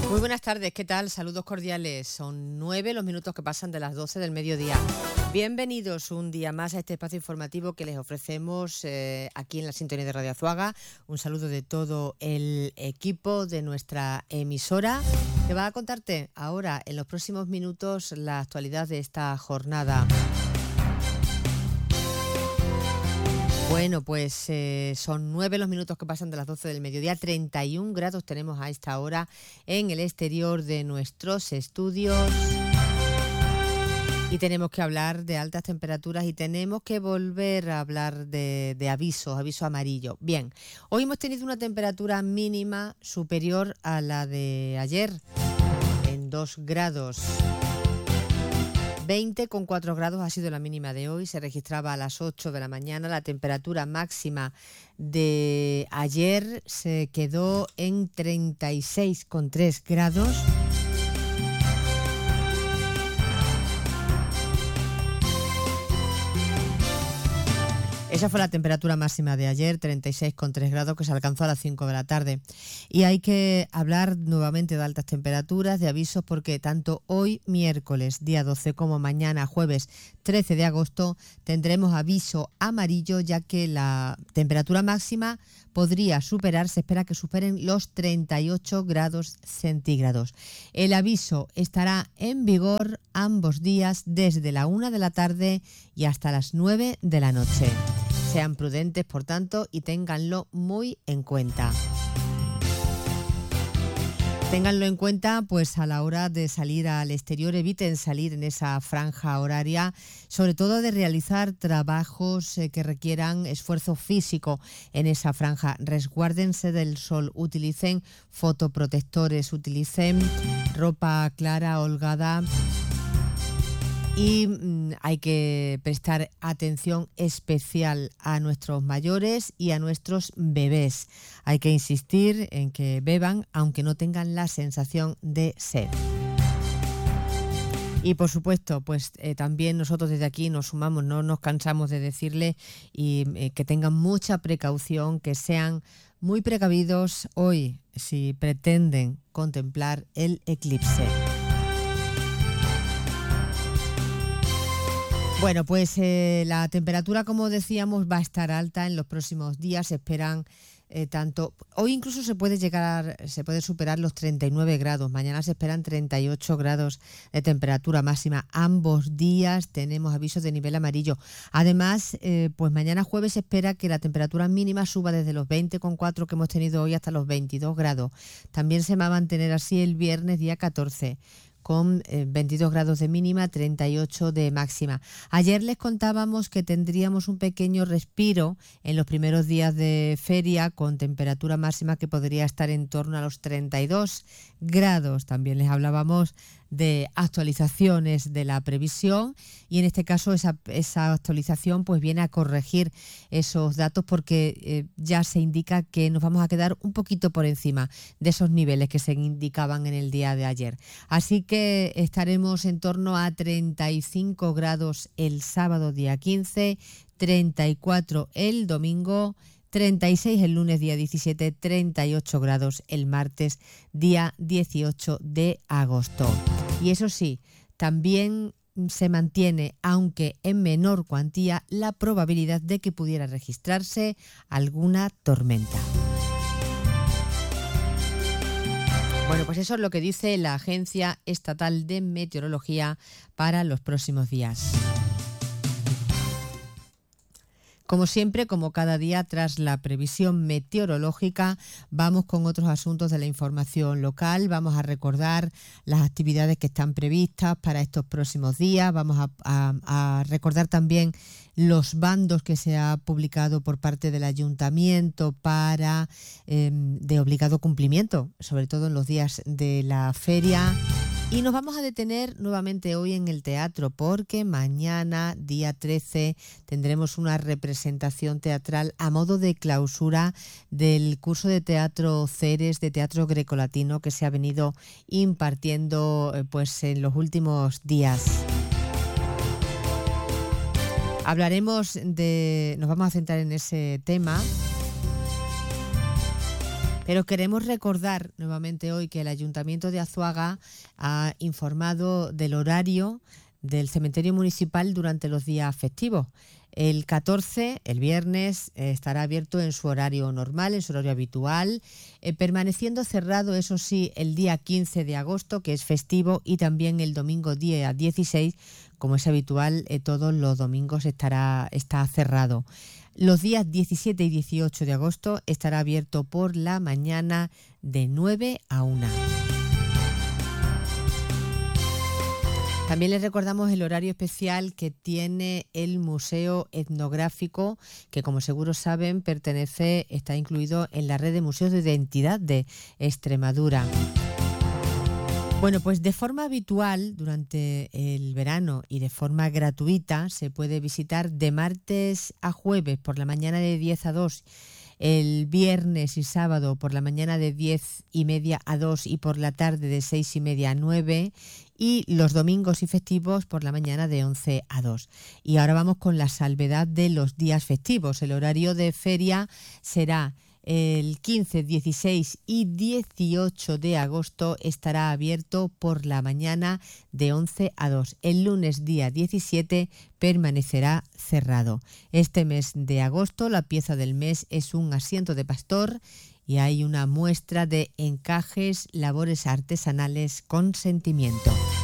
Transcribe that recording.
Muy buenas tardes, ¿qué tal? Saludos cordiales. Son 9 los minutos que pasan de las 12 del mediodía. Bienvenidos un día más a este espacio informativo que les ofrecemos aquí en la sintonía de Radio Azuaga. Un saludo de todo el equipo de nuestra emisora que va a contarte ahora en los próximos minutos la actualidad de esta jornada. Bueno, pues son 9 los minutos que pasan de las 12 del mediodía. 31 grados tenemos a esta hora en el exterior de nuestros estudios. Y tenemos que hablar de altas temperaturas y tenemos que volver a hablar de aviso amarillo. Bien, hoy hemos tenido una temperatura mínima superior a la de ayer, en 2 grados. 20,4 grados ha sido la mínima de hoy, se registraba a las 8 de la mañana. La temperatura máxima de ayer se quedó en 36,3 grados. Esa fue la temperatura máxima de ayer, 36,3 grados, que se alcanzó a las 5 de la tarde. Y hay que hablar nuevamente de altas temperaturas, de avisos, porque tanto hoy, miércoles, día 12, como mañana, jueves 13 de agosto, tendremos aviso amarillo, ya que la temperatura máxima podría superar, se espera que superen los 38 grados centígrados. El aviso estará en vigor ambos días desde la 1 de la tarde y hasta las 9 de la noche. Sean prudentes, por tanto, y ténganlo muy en cuenta. Ténganlo en cuenta, pues a la hora de salir al exterior, eviten salir en esa franja horaria, sobre todo de realizar trabajos que requieran esfuerzo físico en esa franja. Resguárdense del sol, utilicen fotoprotectores, utilicen ropa clara, holgada. Y hay que prestar atención especial a nuestros mayores y a nuestros bebés. Hay que insistir en que beban, aunque no tengan la sensación de sed. Y por supuesto, pues también nosotros desde aquí nos sumamos, no nos cansamos de decirle y que tengan mucha precaución, que sean muy precavidos hoy si pretenden contemplar el eclipse. Bueno, pues la temperatura, como decíamos, va a estar alta en los próximos días. Se esperan tanto... Hoy incluso se puede superar los 39 grados. Mañana se esperan 38 grados de temperatura máxima. Ambos días tenemos avisos de nivel amarillo. Además, pues mañana jueves se espera que la temperatura mínima suba desde los 20,4 que hemos tenido hoy hasta los 22 grados. También se va a mantener así el viernes, día 14. Con 22 grados de mínima, 38 de máxima. Ayer les contábamos que tendríamos un pequeño respiro en los primeros días de feria, con temperatura máxima que podría estar en torno a los 32 grados. También les hablábamos de actualizaciones de la previsión y en este caso esa actualización pues viene a corregir esos datos, porque ya se indica que nos vamos a quedar un poquito por encima de esos niveles que se indicaban en el día de ayer. Así que estaremos en torno a 35 grados el sábado día 15, 34 el domingo, 36 el lunes día 17, 38 grados el martes día 18 de agosto. Y eso sí, también se mantiene, aunque en menor cuantía, la probabilidad de que pudiera registrarse alguna tormenta. Bueno, pues eso es lo que dice la Agencia Estatal de Meteorología para los próximos días. Como siempre, como cada día, tras la previsión meteorológica, vamos con otros asuntos de la información local. Vamos a recordar las actividades que están previstas para estos próximos días. Vamos a recordar también los bandos que se ha publicado por parte del Ayuntamiento para de obligado cumplimiento, sobre todo en los días de la feria. Y nos vamos a detener nuevamente hoy en el teatro, porque mañana, día 13, tendremos una representación teatral a modo de clausura del curso de teatro Ceres, de teatro grecolatino, que se ha venido impartiendo pues en los últimos días. Nos vamos a centrar en ese tema. Pero queremos recordar nuevamente hoy que el Ayuntamiento de Azuaga ha informado del horario del cementerio municipal durante los días festivos. El 14, el viernes, estará abierto en su horario normal, en su horario habitual, permaneciendo cerrado, eso sí, el día 15 de agosto, que es festivo, y también el domingo día 16, como es habitual, todos los domingos está cerrado. Los días 17 y 18 de agosto estará abierto por la mañana de 9 a 1. También les recordamos el horario especial que tiene el Museo Etnográfico, que como seguro saben está incluido en la red de museos de identidad de Extremadura. Bueno, pues de forma habitual durante el verano y de forma gratuita se puede visitar de martes a jueves por la mañana de 10 a 2, el viernes y sábado por la mañana de 10:30 a 2 y por la tarde de 6:30 a 9, y los domingos y festivos por la mañana de 11 a 2. Y ahora vamos con la salvedad de los días festivos. El horario de feria será el 15, 16 y 18 de agosto, estará abierto por la mañana de 11 a 2. El lunes día 17 permanecerá cerrado. Este mes de agosto la pieza del mes es un asiento de pastor y hay una muestra de encajes, labores artesanales con sentimiento.